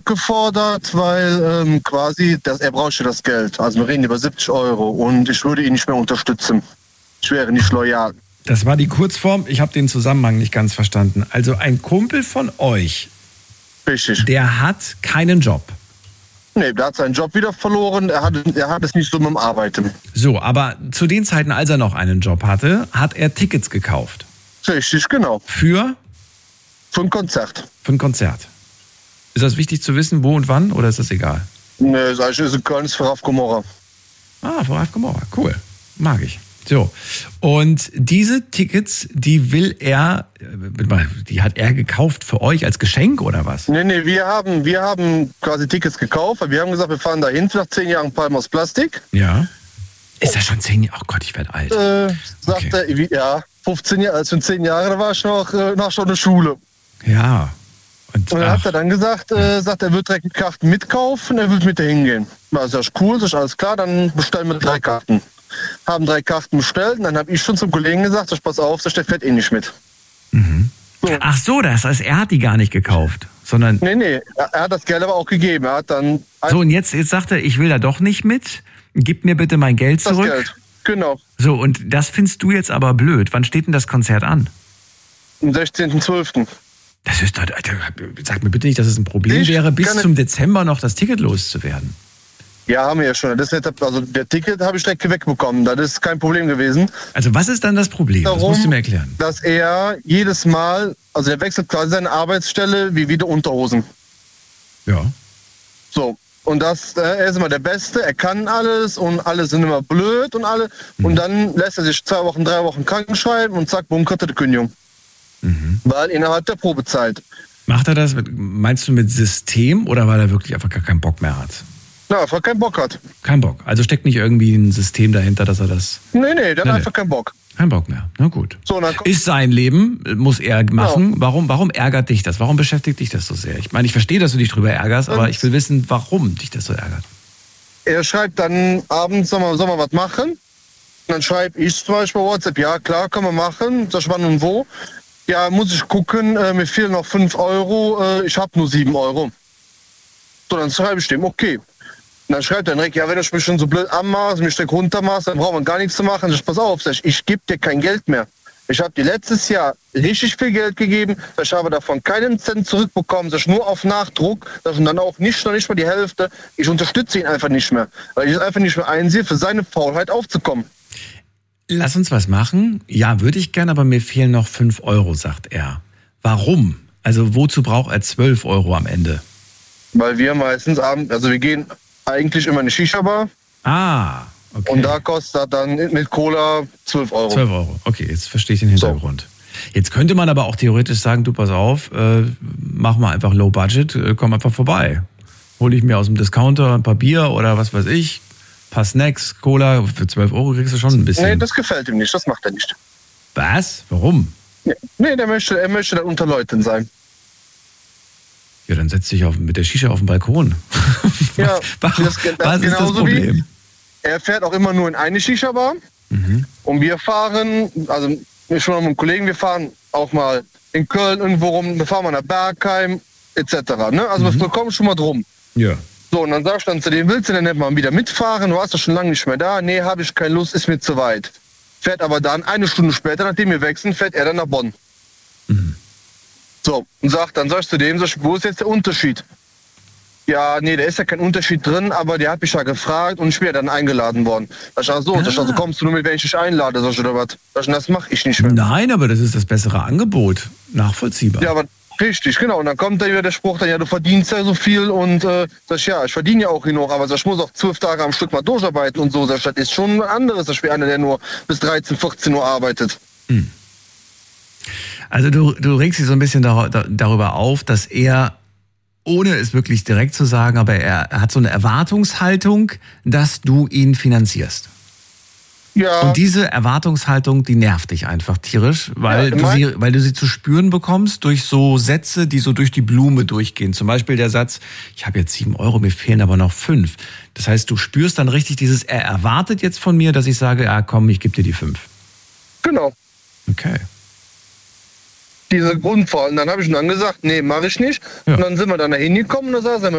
zurückgefordert, weil er brauchte das Geld. Also wir reden über 70 Euro und ich würde ihn nicht mehr unterstützen. Ich wäre nicht loyal. Das war die Kurzform. Ich habe den Zusammenhang nicht ganz verstanden. Also ein Kumpel von euch, Richtig. der hat keinen Job. Nee, der hat seinen Job wieder verloren. Er hat es nicht so mit dem Arbeiten. So, aber zu den Zeiten, als er noch einen Job hatte, hat er Tickets gekauft. Richtig, genau. Für ein Konzert. Für ein Konzert. Ist das wichtig zu wissen, wo und wann, oder ist das egal? Nee, sag ich, ist in Köln, ist für Ralf Gomorra. Ah, für Ralf Gomorra, cool. Mag ich. So, und diese Tickets, die hat er gekauft für euch als Geschenk oder was? Nee, wir haben quasi Tickets gekauft, weil wir haben gesagt, wir fahren dahin nach 10 Jahren Palm aus Plastik. Ja. Ist das schon 10 Jahre? Oh Gott, ich werde alt. Sagt er, ja, 15 Jahre, also 10 Jahre, da war ich noch schon in der Schule. Ja. Und dann hat er dann gesagt, sagt er wird direkt die Karten mitkaufen, er wird mit dahin gehen. Also das ist cool, das ist alles klar, dann bestellen wir 3 Karten. Haben 3 Karten bestellt und dann habe ich schon zum Kollegen gesagt, pass auf, der fährt eh nicht mit. Mhm. So. Ach so, das heißt, er hat die gar nicht gekauft, sondern... Nee, er hat das Geld aber auch gegeben. Er hat dann... So, und jetzt sagt er, ich will da doch nicht mit, gib mir bitte mein Geld zurück. Das Geld, genau. So, und das findest du jetzt aber blöd. Wann steht denn das Konzert an? Am 16.12. Das ist doch... Sag mir bitte nicht, dass es ein Problem wäre, bis zum Dezember noch das Ticket loszuwerden. Ja, haben wir ja schon. Also der Ticket habe ich direkt wegbekommen. Das ist kein Problem gewesen. Also was ist dann das Problem? Das musst du mir erklären. Dass er jedes Mal, also er wechselt quasi seine Arbeitsstelle wie wieder Unterhosen. Ja. So. Und er ist immer der Beste, er kann alles und alle sind immer blöd und alle. Und dann lässt er sich 2 Wochen, 3 Wochen krank schreiben und zack, bumm, kriegt er die Kündigung. Weil innerhalb der Probezeit. Macht er das, meinst du mit System oder weil er wirklich einfach gar keinen Bock mehr hat? Na, einfach keinen Bock hat. Kein Bock. Also steckt nicht irgendwie ein System dahinter, dass er das... Nee, der hat einfach keinen Bock. Kein Bock mehr. Na gut. So, ist sein Leben, muss er machen. Ja. Warum ärgert dich das? Warum beschäftigt dich das so sehr? Ich meine, ich verstehe, dass du dich drüber ärgerst, aber ich will wissen, warum dich das so ärgert. Er schreibt dann abends, soll man was machen? Und dann schreibe ich zum Beispiel WhatsApp, ja klar, können wir machen. Sag ich, wann und wo? Ja, muss ich gucken, mir fehlen noch 5 Euro, ich habe nur 7 Euro. So, dann schreibe ich dem, okay. Und dann schreibt er direkt, ja, wenn du mich schon so blöd anmachst, mich direkt runtermachst, dann braucht man gar nichts zu machen. Ich pass auf, ich gebe dir kein Geld mehr. Ich habe dir letztes Jahr richtig viel Geld gegeben, ich habe davon keinen Cent zurückbekommen, nur auf Nachdruck, und dann auch noch nicht mal die Hälfte. Ich unterstütze ihn einfach nicht mehr, weil ich es einfach nicht mehr einsehe, für seine Faulheit aufzukommen. Lass uns was machen. Ja, würde ich gern, aber mir fehlen noch 5 Euro, sagt er. Warum? Also wozu braucht er 12 Euro am Ende? Weil wir meistens abends, also wir gehen eigentlich immer in eine Shisha-Bar. Ah, okay. Und da kostet dann mit Cola 12 Euro. 12 Euro, okay, jetzt verstehe ich den Hintergrund. So. Jetzt könnte man aber auch theoretisch sagen, du pass auf, mach mal einfach Low Budget, komm einfach vorbei. Hol ich mir aus dem Discounter ein paar Bier oder was weiß ich, ein paar Snacks, Cola, für 12 Euro kriegst du schon ein bisschen. Nee, das gefällt ihm nicht, das macht er nicht. Was? Warum? Nee, er möchte dann unter Leuten sein. Ja, dann setz dich mit der Shisha auf den Balkon. Ja, was ist das Problem? Er fährt auch immer nur in eine Shisha-Bar. Und wir fahren, also ich schon mit einem Kollegen, wir fahren auch mal in Köln irgendwo rum, wir fahren mal nach Bergheim, etc. Ne? Also wir kommen schon mal drum. Ja. So, und dann sagst du dann zu dem, willst du denn nicht mal wieder mitfahren? Du warst doch schon lange nicht mehr da. Nee, habe ich keine Lust, ist mir zu weit. Fährt aber dann 1 Stunde später, nachdem wir wechseln, fährt er dann nach Bonn. So, und dann sagst du zu dem, wo ist jetzt der Unterschied? Ja, nee, da ist ja kein Unterschied drin, aber der hat mich ja gefragt und ich bin ja dann eingeladen worden. Da sag ich, also kommst du nur mit, wenn ich dich einlade, sag ich, oder was? Das mache ich nicht mehr. Nein, aber das ist das bessere Angebot. Nachvollziehbar. Ja, aber richtig, genau. Und dann kommt da wieder der Spruch, dann, ja, du verdienst ja so viel und sag ich, ja, ich verdiene ja auch genug, aber ich muss auch 12 Tage am Stück mal durcharbeiten und so. Sag ich, das ist schon ein anderes, als einer, der nur bis 13, 14 Uhr arbeitet. Also du regst dich so ein bisschen darüber auf, dass er, ohne es wirklich direkt zu sagen, aber er hat so eine Erwartungshaltung, dass du ihn finanzierst. Ja. Und diese Erwartungshaltung, die nervt dich einfach tierisch, weil du sie zu spüren bekommst durch so Sätze, die so durch die Blume durchgehen. Zum Beispiel der Satz, ich habe jetzt 7 Euro, mir fehlen aber noch 5. Das heißt, du spürst dann richtig dieses, er erwartet jetzt von mir, dass ich sage, ja komm, ich gebe dir die 5. Genau. Okay. Diese Grundfall. Und dann habe ich ihm dann gesagt, nee, mache ich nicht. Ja. Und dann sind wir dann da hingekommen und da saß er